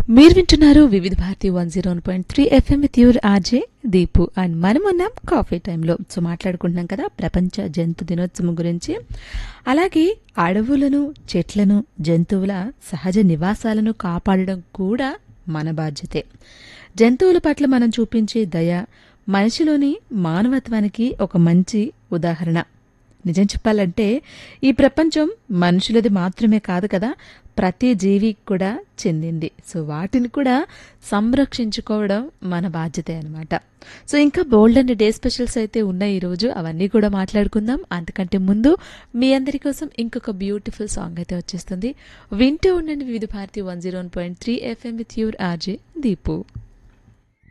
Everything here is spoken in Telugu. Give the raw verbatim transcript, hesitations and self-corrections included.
మీరు వింటున్నారు వివిధ Bharati one zero one point three FM with your RJ Deepu and మనం ఉన్నాం కాఫీ టైంలో. సో మాట్లాడుకుంటున్నాం కదా ప్రపంచ జంతు దినోత్సవం గురించి. అలాగే అడవులను, చెట్లను, జంతువుల సహజ నివాసాలను కాపాడడం కూడా మన బాధ్యతే. జంతువుల పట్ల మనం చూపించే దయ మనిషిలోని మానవత్వానికి ఒక మంచి ఉదాహరణ. నిజం చెప్పాలంటే ఈ ప్రపంచం మనుషులది మాత్రమే కాదు కదా, ప్రతి జీవికి కూడా చెందింది. సో వాటిని కూడా సంరక్షించుకోవడం మన బాధ్యతే అనమాట. సో ఇంకా బోల్డ్ అండ్ డే స్పెషల్స్ అయితే ఉన్నాయి ఈరోజు, అవన్నీ కూడా మాట్లాడుకుందాం. అంతకంటే ముందు మీ అందరి కోసం ఇంకొక బ్యూటిఫుల్ సాంగ్ అయితే వచ్చేస్తుంది. వింటూ ఉండండి వివిధ Bharati one zero one point three FM with your RJ Deepu.